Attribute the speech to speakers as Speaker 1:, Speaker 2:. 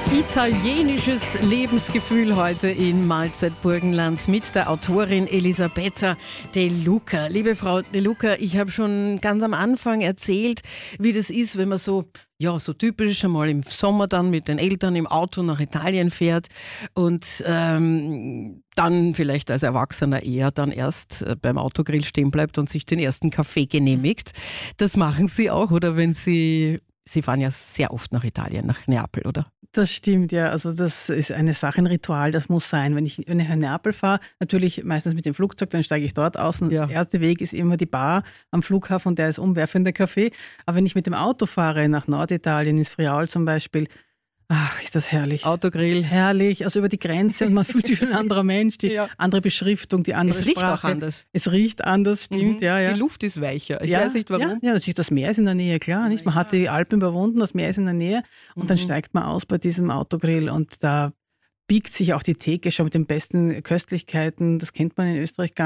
Speaker 1: Italienisches Lebensgefühl heute in Mahlzeit Burgenland mit der Autorin Elisabetta De Luca. Liebe Frau De Luca, ich habe schon ganz am Anfang erzählt, wie das ist, wenn man so typisch einmal im Sommer dann mit den Eltern im Auto nach Italien fährt und dann vielleicht als Erwachsener eher dann erst beim Autogrill stehen bleibt und sich den ersten Kaffee genehmigt. Das machen Sie auch, oder wenn Sie fahren ja sehr oft nach Italien, nach Neapel, oder?
Speaker 2: Das stimmt, ja. Also das ist eine Sache, ein Ritual, das muss sein. Wenn ich nach Neapel fahre, natürlich meistens mit dem Flugzeug, dann steige ich dort aus und der erste Weg ist immer die Bar am Flughafen, der ist umwerfender Kaffee. Aber wenn ich mit dem Auto fahre, nach Norditalien, ins Friaul zum Beispiel, ach, ist das herrlich.
Speaker 1: Autogrill.
Speaker 2: Herrlich, also über die Grenze und man fühlt sich wie ein anderer Mensch, die andere Beschriftung, die andere Sprache.
Speaker 1: Es riecht auch anders.
Speaker 2: Es riecht anders, stimmt, ja.
Speaker 1: Die Luft ist weicher. Ich weiß nicht warum.
Speaker 2: Ja, natürlich, das Meer ist in der Nähe, klar. Nicht? Man hat die Alpen überwunden, das Meer ist in der Nähe und dann steigt man aus bei diesem Autogrill und da biegt sich auch die Theke schon mit den besten Köstlichkeiten. Das kennt man in Österreich gar nicht.